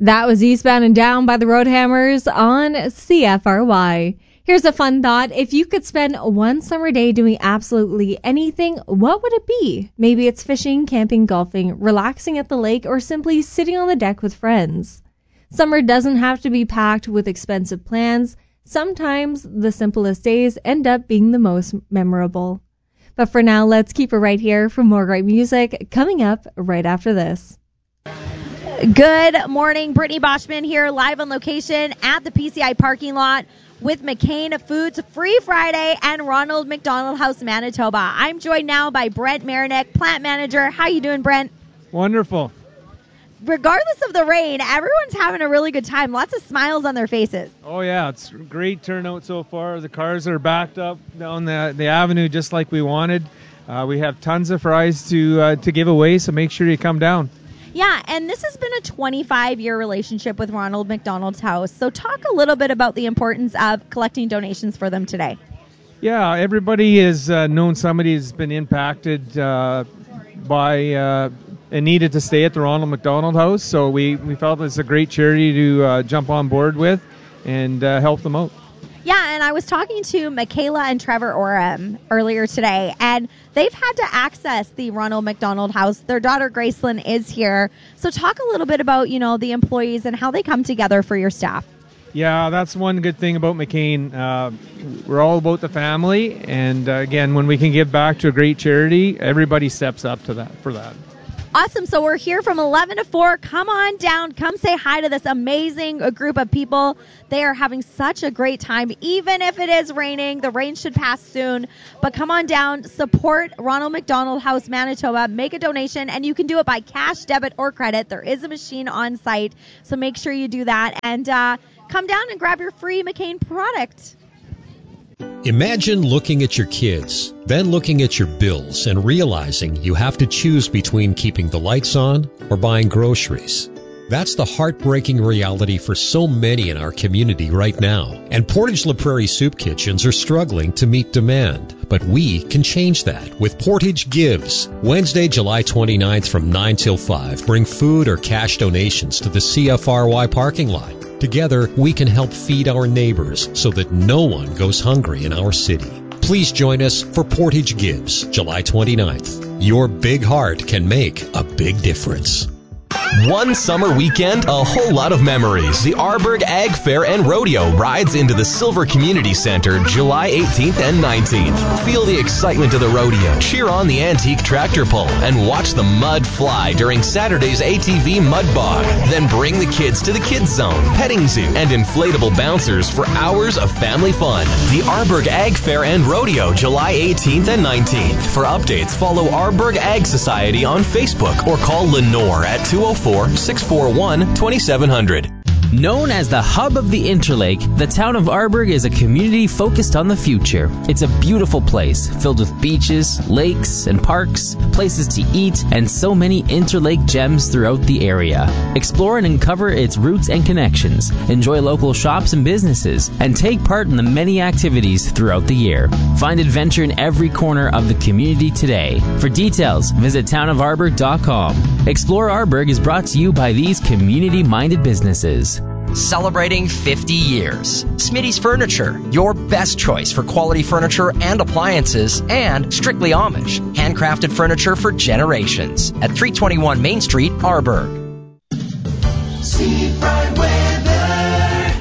That was Eastbound and Down by the Roadhammers on CFRY. Here's a fun thought. If you could spend one summer day doing absolutely anything, what would it be? Maybe it's fishing, camping, golfing, relaxing at the lake, or simply sitting on the deck with friends. Summer doesn't have to be packed with expensive plans. Sometimes the simplest days end up being the most memorable. But for now, let's keep it right here for more great music coming up right after this. Good morning. Brittany Boschman here, live on location at the PCI parking lot with McCain Foods Free Friday and Ronald McDonald House, Manitoba. I'm joined now by Brent Marinek, plant manager. How you doing, Brent? Wonderful. Regardless of the rain, everyone's having a really good time. Lots of smiles on their faces. Oh, yeah. It's a great turnout so far. The cars are backed up down the avenue just like we wanted. We have tons of fries to give away, so make sure you come down. Yeah, and this has been a 25-year relationship with Ronald McDonald's House. So talk a little bit about the importance of collecting donations for them today. Yeah, everybody has known somebody has been impacted by and needed to stay at the Ronald McDonald House. So we felt it's a great charity to jump on board with and help them out. Yeah, and I was talking to Michaela and Trevor Orem earlier today, and they've had to access the Ronald McDonald House. Their daughter, Gracelyn, is here. So talk a little bit about, the employees and how they come together for your staff. Yeah, that's one good thing about McCain. We're all about the family, and again, when we can give back to a great charity, everybody steps up to that for that. Awesome. So we're here from 11 to 4. Come on down. Come say hi to this amazing group of people. They are having such a great time, even if it is raining. The rain should pass soon. But come on down. Support Ronald McDonald House, Manitoba. Make a donation, and you can do it by cash, debit, or credit. There is a machine on site, so make sure you do that. And come down and grab your free McCain product. Imagine looking at your kids, then looking at your bills and realizing you have to choose between keeping the lights on or buying groceries. That's the heartbreaking reality for so many in our community right now. And Portage La Prairie soup kitchens are struggling to meet demand. But we can change that with Portage Gives. Wednesday, July 29th from 9 till 5. Bring food or cash donations to the CFRY parking lot. Together, we can help feed our neighbors so that no one goes hungry in our city. Please join us for Portage Gives, July 29th. Your big heart can make a big difference. One summer weekend, a whole lot of memories. The Arborg Ag Fair and Rodeo rides into the Silver Community Center July 18th and 19th. Feel the excitement of the rodeo, cheer on the antique tractor pull, and watch the mud fly during Saturday's ATV Mud Bog. Then bring the kids to the Kids Zone, petting zoo, and inflatable bouncers for hours of family fun. The Arborg Ag Fair and Rodeo, July 18th and 19th. For updates, follow Arborg Ag Society on Facebook or call Lenore at 204-641-2700. Known as the hub of the Interlake, the town of Arborg is a community focused on the future. It's a beautiful place filled with beaches, lakes, and parks, places to eat, and so many Interlake gems throughout the area. Explore and uncover its roots and connections, enjoy local shops and businesses, and take part in the many activities throughout the year. Find adventure in every corner of the community today. For details, visit townofarborg.com. Explore Arborg is brought to you by these community-minded businesses. Celebrating 50 years. Smitty's Furniture, your best choice for quality furniture and appliances, and Strictly Amish, handcrafted furniture for generations. At 321 Main Street, Arborg. Seafront weather.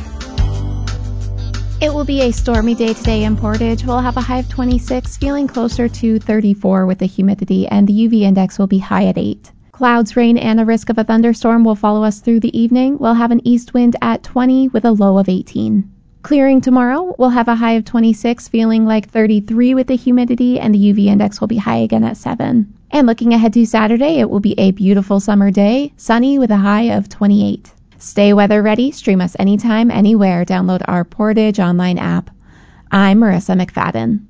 It will be a stormy day today in Portage. We'll have a high of 26, feeling closer to 34 with the humidity, and the UV index will be high at 8. Clouds, rain, and a risk of a thunderstorm will follow us through the evening. We'll have an east wind at 20 with a low of 18. Clearing tomorrow, we'll have a high of 26, feeling like 33 with the humidity, and the UV index will be high again at 7. And looking ahead to Saturday, it will be a beautiful summer day, sunny with a high of 28. Stay weather ready. Stream us anytime, anywhere. Download our Portage online app. I'm Marissa McFadden.